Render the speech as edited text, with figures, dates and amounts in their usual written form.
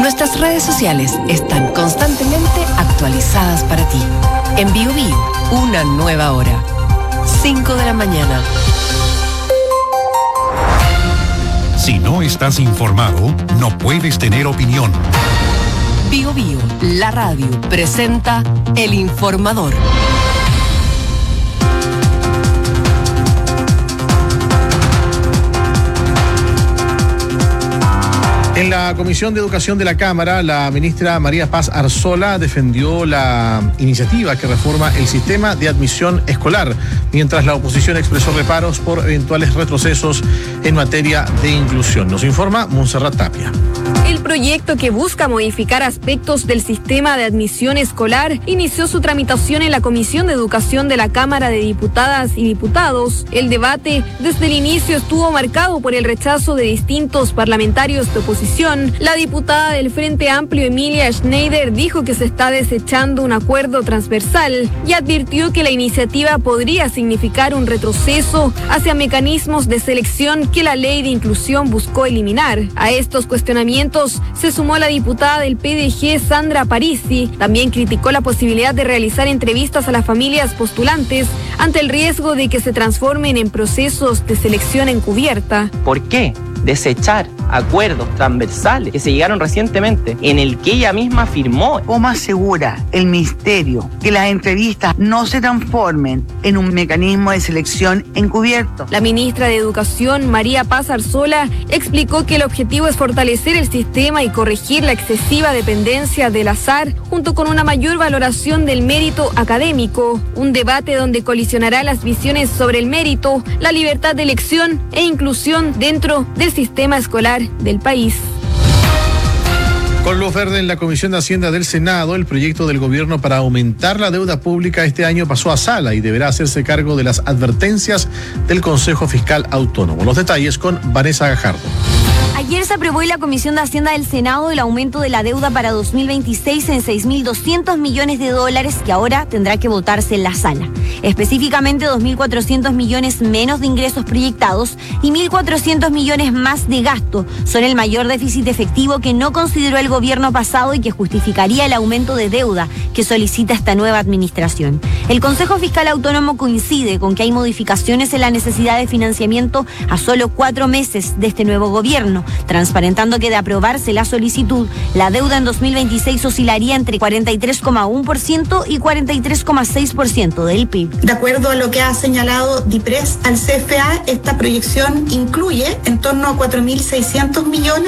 Nuestras redes sociales están constantemente actualizadas para ti. En BioBio, una nueva hora. 5 de la mañana. Si no estás informado, no puedes tener opinión. BioBio, la radio, presenta El Informador. En la Comisión de Educación de la Cámara, la ministra María Paz Arzola defendió la iniciativa que reforma el sistema de admisión escolar, mientras la oposición expresó reparos por eventuales retrocesos en materia de inclusión. Nos informa Montserrat Tapia. El proyecto, que busca modificar aspectos del sistema de admisión escolar, inició su tramitación en la Comisión de Educación de la Cámara de Diputadas y Diputados. El debate desde el inicio estuvo marcado por el rechazo de distintos parlamentarios de oposición. La diputada del Frente Amplio, Emilia Schneider, dijo que se está desechando un acuerdo transversal y advirtió que la iniciativa podría significar un retroceso hacia mecanismos de selección que la ley de inclusión buscó eliminar. A estos cuestionamientos se sumó la diputada del PDG, Sandra Parisi. También criticó la posibilidad de realizar entrevistas a las familias postulantes ante el riesgo de que se transformen en procesos de selección encubierta. ¿Por qué desechar acuerdos transversales que se llegaron recientemente, en el que ella misma firmó? ¿Cómo asegura el Ministerio que las entrevistas no se transformen en un mecanismo de selección encubierto? La ministra de Educación, María Paz Arzola, explicó que el objetivo es fortalecer el sistema y corregir la excesiva dependencia del azar, junto con una mayor valoración del mérito académico. Un debate donde colisionará las visiones sobre el mérito, la libertad de elección e inclusión dentro del sistema escolar del país. Con luz verde en la Comisión de Hacienda del Senado, el proyecto del gobierno para aumentar la deuda pública este año pasó a sala y deberá hacerse cargo de las advertencias del Consejo Fiscal Autónomo. Los detalles con Vanessa Gajardo. Ayer se aprobó en la Comisión de Hacienda del Senado el aumento de la deuda para 2026 en $6.200 millones, que ahora tendrá que votarse en la sala. Específicamente 2.400 millones menos de ingresos proyectados y 1.400 millones más de gasto. Son el mayor déficit efectivo que no consideró el gobierno pasado y que justificaría el aumento de deuda que solicita esta nueva administración. El Consejo Fiscal Autónomo coincide con que hay modificaciones en la necesidad de financiamiento a solo 4 meses de este nuevo gobierno, transparentando que de aprobarse la solicitud, la deuda en 2026 oscilaría entre 43,1% y 43,6% del PIB. De acuerdo a lo que ha señalado DIPRES al CFA, esta proyección incluye en torno a 4.600 millones